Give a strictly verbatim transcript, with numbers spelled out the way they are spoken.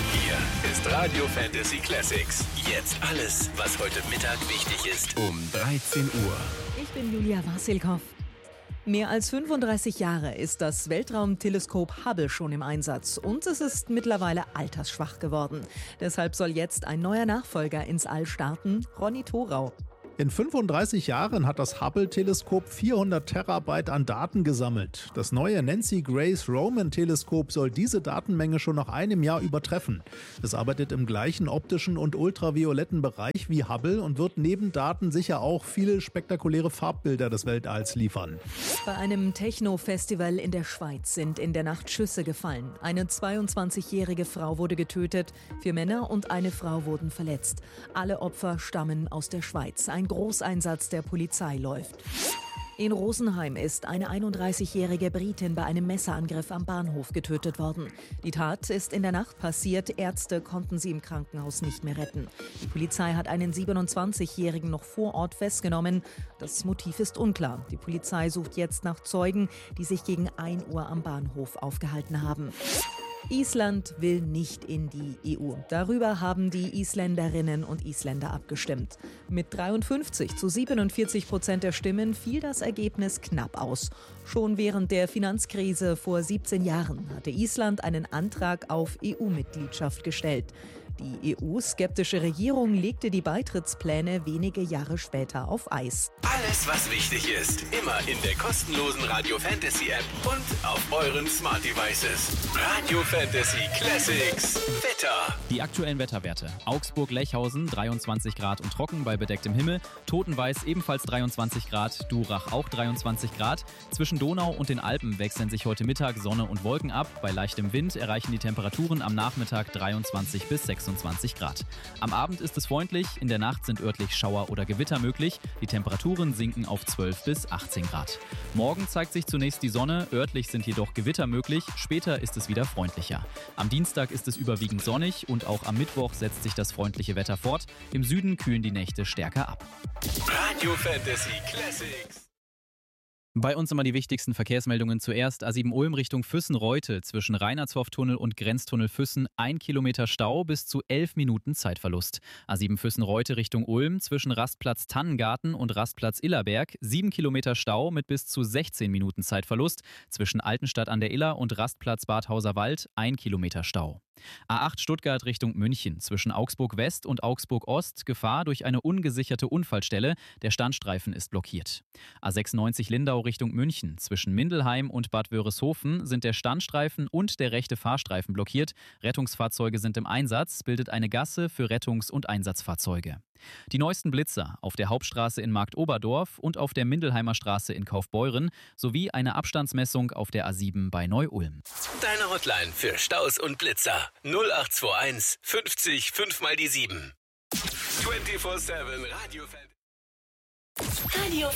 Hier ist Radio Fantasy Classics. Jetzt alles, was heute Mittag wichtig ist, um dreizehn Uhr. Ich bin Julia Wasilkow. Mehr als fünfunddreißig Jahre ist das Weltraumteleskop Hubble schon im Einsatz und es ist mittlerweile altersschwach geworden. Deshalb soll jetzt ein neuer Nachfolger ins All starten, Ronny Thorau. In fünfunddreißig Jahren hat das Hubble-Teleskop vierhundert Terabyte an Daten gesammelt. Das neue Nancy Grace Roman-Teleskop soll diese Datenmenge schon nach einem Jahr übertreffen. Es arbeitet im gleichen optischen und ultravioletten Bereich wie Hubble und wird neben Daten sicher auch viele spektakuläre Farbbilder des Weltalls liefern. Bei einem Techno-Festival in der Schweiz sind in der Nacht Schüsse gefallen. Eine zweiundzwanzigjährige Frau wurde getötet, vier Männer und eine Frau wurden verletzt. Alle Opfer stammen aus der Schweiz. Ein Großeinsatz der Polizei läuft. In Rosenheim ist eine einunddreißigjährige Britin bei einem Messerangriff am Bahnhof getötet worden. Die Tat ist in der Nacht passiert. Ärzte konnten sie im Krankenhaus nicht mehr retten. Die Polizei hat einen siebenundzwanzigjährigen noch vor Ort festgenommen. Das Motiv ist unklar. Die Polizei sucht jetzt nach Zeugen, die sich gegen ein Uhr am Bahnhof aufgehalten haben. Island will nicht in die E U. Darüber haben die Isländerinnen und Isländer abgestimmt. Mit dreiundfünfzig zu siebenundvierzig Prozent der Stimmen fiel das Ergebnis knapp aus. Schon während der Finanzkrise vor siebzehn Jahren hatte Island einen Antrag auf E U-Mitgliedschaft gestellt. Die E U-skeptische Regierung legte die Beitrittspläne wenige Jahre später auf Eis. Alles, was wichtig ist, immer in der kostenlosen Radio Fantasy App und auf euren Smart Devices. Radio Fantasy Classics Wetter. Die aktuellen Wetterwerte. Augsburg-Lechhausen dreiundzwanzig Grad und trocken bei bedecktem Himmel. Totenweiß ebenfalls dreiundzwanzig Grad. Durach auch dreiundzwanzig Grad. Zwischen Donau und den Alpen wechseln sich heute Mittag Sonne und Wolken ab. Bei leichtem Wind erreichen die Temperaturen am Nachmittag dreiundzwanzig bis sechsundzwanzig Grad. Am Abend ist es freundlich. In der Nacht sind örtlich Schauer oder Gewitter möglich. Die Temperaturen sinken auf zwölf bis achtzehn Grad. Morgen zeigt sich zunächst die Sonne. Örtlich sind jedoch Gewitter möglich. Später ist es wieder freundlicher. Am Dienstag ist es überwiegend sonnig und auch am Mittwoch setzt sich das freundliche Wetter fort. Im Süden kühlen die Nächte stärker ab. Radio Fantasy Classics. Bei uns immer die wichtigsten Verkehrsmeldungen zuerst. A sieben Ulm Richtung Füssen-Reute zwischen Reinertshof-Tunnel und Grenztunnel Füssen ein Kilometer Stau bis zu elf Minuten Zeitverlust. A sieben Füssen-Reute Richtung Ulm zwischen Rastplatz Tannengarten und Rastplatz Illerberg sieben Kilometer Stau mit bis zu sechzehn Minuten Zeitverlust. Zwischen Altenstadt an der Iller und Rastplatz Badhauser Wald ein Kilometer Stau. A acht Stuttgart Richtung München zwischen Augsburg West und Augsburg Ost Gefahr durch eine ungesicherte Unfallstelle. Der Standstreifen ist blockiert. A sechsundneunzig Lindau Richtung München zwischen Mindelheim und Bad Wörishofen sind der Standstreifen und der rechte Fahrstreifen blockiert. Rettungsfahrzeuge sind im Einsatz, bildet eine Gasse für Rettungs- und Einsatzfahrzeuge. Die neuesten Blitzer auf der Hauptstraße in Marktoberdorf und auf der Mindelheimer Straße in Kaufbeuren sowie eine Abstandsmessung auf der A sieben bei Neu-Ulm. Deine Hotline für Staus und Blitzer null acht zwei eins fünfzig fünf mal die sieben. vierundzwanzig sieben Radio Fantasy. Radio